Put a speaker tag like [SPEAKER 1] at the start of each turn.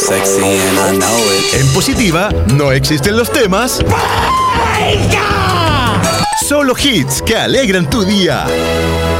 [SPEAKER 1] sexy and I know it.
[SPEAKER 2] En Positiva no existen los temas. ¡Venga! Solo hits que alegran tu día.